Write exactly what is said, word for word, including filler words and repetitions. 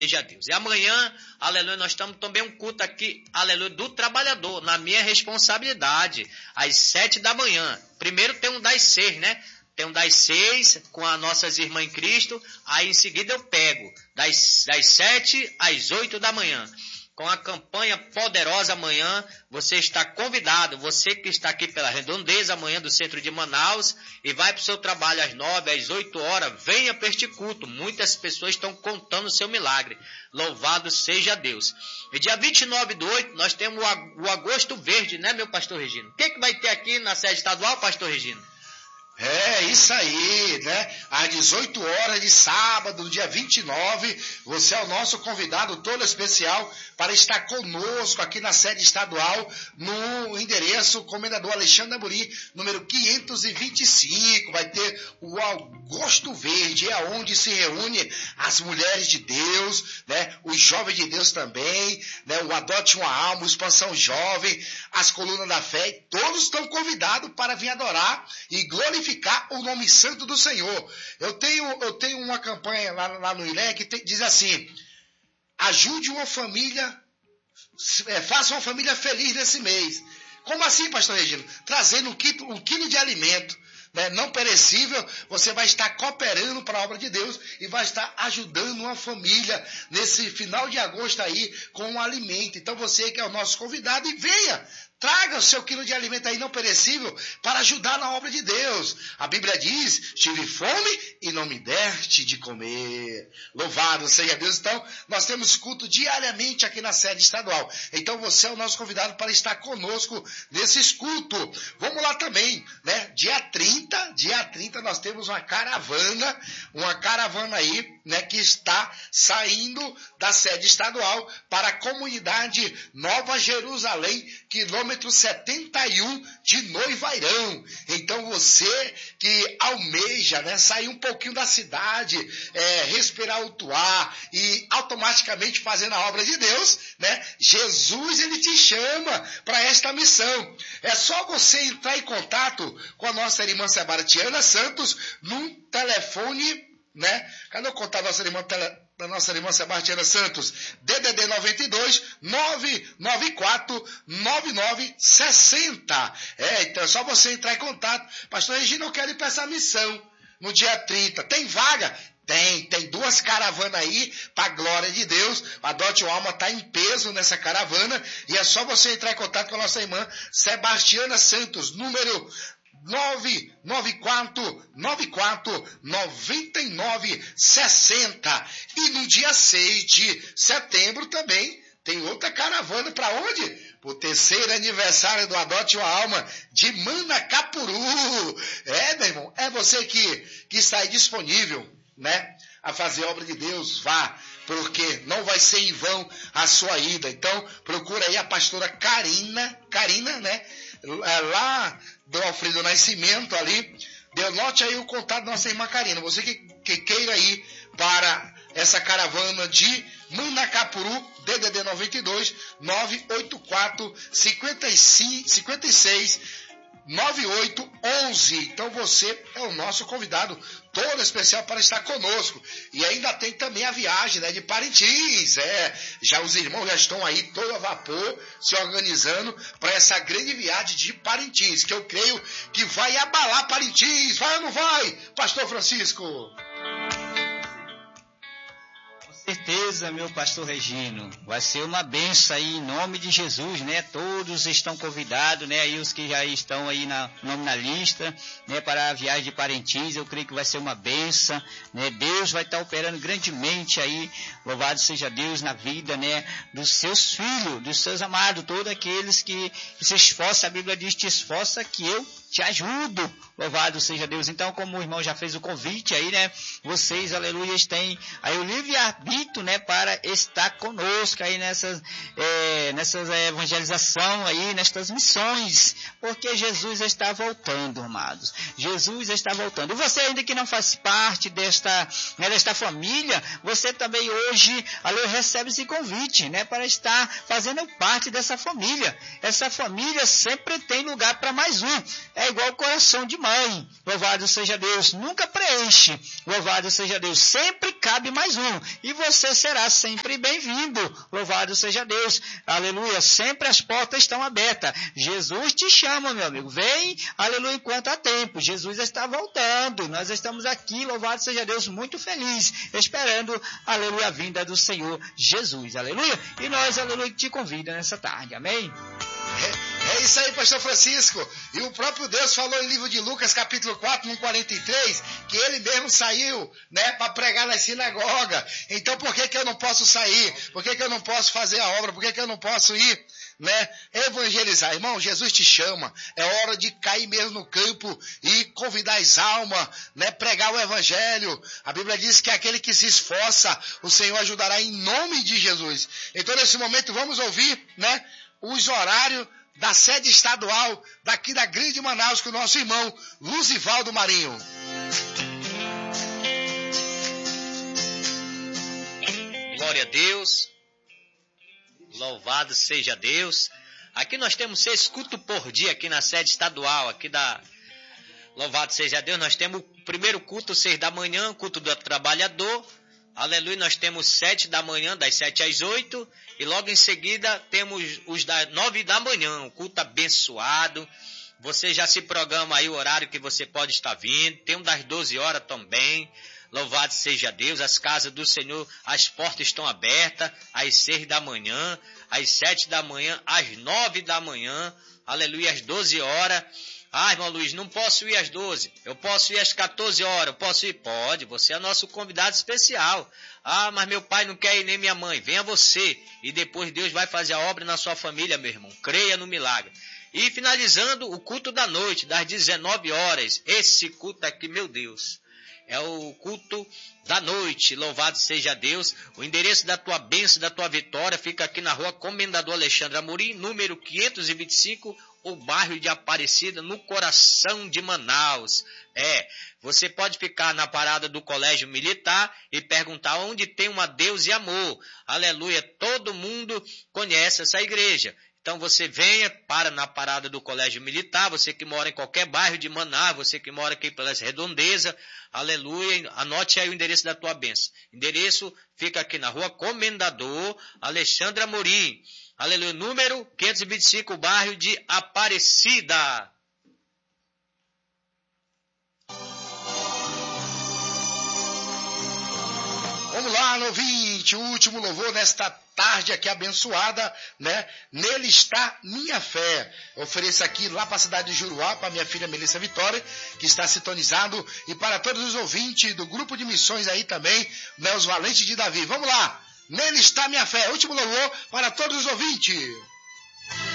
Seja Deus. E amanhã, aleluia, nós estamos também um culto aqui, aleluia, do trabalhador, na minha responsabilidade, às sete da manhã. Primeiro tem um das seis, né? Tem um das seis com as nossas irmãs em Cristo, aí em seguida eu pego, das, das sete às oito da manhã. Com a campanha poderosa amanhã, você está convidado, você que está aqui pela Redondeza, amanhã do centro de Manaus, e vai para o seu trabalho às nove, às oito horas, venha para este culto. Muitas pessoas estão contando o seu milagre. Louvado seja Deus. E dia vinte e nove do oito, nós temos o Agosto Verde, né, meu pastor Regino? O que, que vai ter aqui na sede estadual, pastor Regino? É, isso aí, né? Às dezoito horas de sábado, dia vinte e nove, você é o nosso convidado todo especial para estar conosco aqui na sede estadual, no endereço Comendador Alexandre Amorim, número quinhentos e vinte e cinco. Vai ter o Agosto Verde, é onde se reúne as mulheres de Deus, né? Os jovens de Deus também, né? O Adote uma Alma, o Expansão Jovem, as Colunas da Fé, todos estão convidados para vir adorar e glorificar o nome santo do Senhor. Eu tenho, eu tenho uma campanha lá, lá no I L E que tem, diz assim: ajude uma família, é, faça uma família feliz nesse mês. Como assim, pastor Regino? Trazendo um quilo, um quilo de alimento, né, não perecível. Você vai estar cooperando para a obra de Deus e vai estar ajudando uma família nesse final de agosto aí com um alimento. Então você que é o nosso convidado, e venha, traga o seu quilo de alimento aí não perecível para ajudar na obra de Deus. A Bíblia diz: tive fome e não me deste de comer. Louvado seja Deus. Então, nós temos culto diariamente aqui na sede estadual. Então, você é o nosso convidado para estar conosco nesses cultos. Vamos lá também, né? Dia trinta, dia trinta nós temos uma caravana, uma caravana aí, né, que está saindo da sede estadual para a comunidade Nova Jerusalém, quilômetro setenta e um de Noivairão. Então você que almeja, né, sair um pouquinho da cidade, é, respirar outro ar e automaticamente fazendo a obra de Deus, né, Jesus ele te chama para esta missão. É só você entrar em contato com a nossa irmã Sebastiana Santos num telefone, né? Cadê o contato da nossa irmã tele... da nossa irmã Sebastiana Santos? D D D noventa e dois, nove nove quatro, nove nove seis zero. É, então é só você entrar em contato. Pastor Regina, eu quero ir para essa missão no dia trinta. Tem vaga? Tem, tem duas caravanas aí, para a glória de Deus. A Adote uma Alma está em peso nessa caravana, e é só você entrar em contato com a nossa irmã Sebastiana Santos, número nove nove quatro, nove quatro, nove nove seis zero. E no dia seis de setembro também tem outra caravana. Para onde? Para o terceiro aniversário do Adote uma Alma de Manacapuru. É, meu irmão, é você que, que está aí disponível, né, a fazer a obra de Deus. Vá, porque não vai ser em vão a sua ida. Então, procura aí a pastora Karina, Karina, né, lá do Alfredo Nascimento ali. Denote aí o contato da nossa irmã Karina. Você que, que queira ir para essa caravana de Manacapuru, D D D noventa e dois, nove oito quatro, cinco cinco, cinco seis, nove oito um um. Então você é o nosso convidado todo especial para estar conosco. E ainda tem também a viagem, né, de Parintins. É, já os irmãos já estão aí todo a vapor se organizando para essa grande viagem de Parintins, que eu creio que vai abalar Parintins. Vai ou não vai, pastor Francisco? Com certeza, meu pastor Regino, vai ser uma benção aí em nome de Jesus, né? Todos estão convidados, né? Aí os que já estão aí na, nome na lista, né? Para a viagem de Parintins, eu creio que vai ser uma benção, né? Deus vai estar operando grandemente aí, louvado seja Deus, na vida, né? Dos seus filhos, dos seus amados, todos aqueles que, que se esforçam. A Bíblia diz: te esforça que eu te ajudo, louvado seja Deus. Então, como o irmão já fez o convite aí, né, vocês, aleluia, têm aí o livre-arbítrio, né, para estar conosco aí nessas, é, nessas é, evangelização aí, nestas missões, porque Jesus está voltando, amados. Jesus está voltando. E você ainda que não faz parte desta, né, desta família, você também hoje, aleluia, recebe esse convite, né, para estar fazendo parte dessa família. Essa família sempre tem lugar para mais um. é igual o coração de mãe. Louvado seja Deus. Nunca preenche. Louvado seja Deus. Sempre cabe mais um. E você será sempre bem-vindo. Louvado seja Deus. Aleluia. Sempre as portas estão abertas. Jesus te chama, meu amigo. Vem, aleluia, enquanto há tempo. Jesus está voltando. Nós estamos aqui, louvado seja Deus, muito feliz, esperando, aleluia, a vinda do Senhor Jesus. Aleluia. E nós, aleluia, te convida nessa tarde. Amém? É, é isso aí, pastor Francisco. E o próprio Deus falou em livro de Lucas, capítulo quatro, no quarenta e três, que ele mesmo saiu, né, para pregar na sinagoga. Então por que que eu não posso sair? Por que que eu não posso fazer a obra? Por que que eu não posso ir, né, evangelizar? Irmão, Jesus te chama. É hora de cair mesmo no campo e convidar as almas, né, pregar o evangelho. A Bíblia diz que aquele que se esforça, o Senhor ajudará em nome de Jesus. Então nesse momento vamos ouvir, né, os horários da sede estadual daqui da Grande Manaus com o nosso irmão Luzivaldo Marinho. Glória a Deus, louvado seja Deus. Aqui nós temos seis cultos por dia aqui na sede estadual, aqui da... Louvado seja Deus, nós temos o primeiro culto, seis da manhã, culto do trabalhador. Aleluia, nós temos sete da manhã, das sete às oito, e logo em seguida temos os das nove da manhã, um culto abençoado. Você já se programa aí o horário que você pode estar vindo, tem um das doze horas também. Louvado seja Deus, as casas do Senhor, as portas estão abertas, às seis da manhã, às sete da manhã, às nove da manhã, aleluia, às doze horas. Ah, irmão Luiz, não posso ir às doze, eu posso ir às quatorze horas, eu posso ir? Pode, você é nosso convidado especial. Ah, mas meu pai não quer ir nem minha mãe, venha você, e depois Deus vai fazer a obra na sua família, meu irmão, creia no milagre. E finalizando o culto da noite, das dezenove horas, esse culto aqui, meu Deus, é o culto da noite, louvado seja Deus. O endereço da tua bênção, da tua vitória, fica aqui na rua Comendador Alexandre Amorim, número quinhentos e vinte e cinco, o bairro de Aparecida, no coração de Manaus. É, você pode ficar na parada do Colégio Militar e perguntar onde tem uma Deus e Amor. Aleluia, todo mundo conhece essa igreja. Então você venha, para na parada do Colégio Militar, você que mora em qualquer bairro de Manaus, você que mora aqui pelas redondezas, aleluia, anote aí o endereço da tua bênção. Endereço fica aqui na rua Comendador Alexandre Amorim, aleluia, número quinhentos e vinte e cinco, bairro de Aparecida. Vamos lá, ouvinte, o último louvor nesta tarde aqui abençoada, né? Nele está minha fé. Eu ofereço aqui lá para a cidade de Juruá, para minha filha Melissa Vitória, que está sintonizado, e para todos os ouvintes do grupo de missões aí também, né? Os Valentes de Davi. Vamos lá, nele está minha fé. Último louvor para todos os ouvintes.